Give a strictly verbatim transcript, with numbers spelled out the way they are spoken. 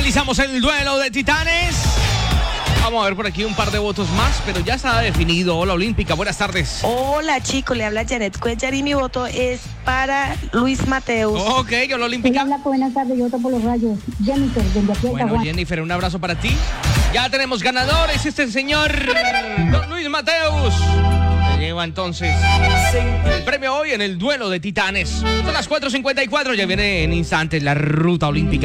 Finalizamos el duelo de titanes. Vamos a ver por aquí un par de votos más, pero ya está definido. Hola Olímpica, buenas tardes. Hola chicos, le habla Janet Cuellar y mi voto es para Luis Mateus. Ok, hola Olímpica. Hola, buenas tardes, yo voto por los Rayos. Jennifer, desde aquí. Bueno, Jennifer, un abrazo para ti. Ya tenemos ganadores, este el señor Don Luis Mateus. Se lleva entonces el premio hoy en el duelo de titanes. Son las cuatro cincuenta y cuatro, ya viene en instantes la ruta olímpica.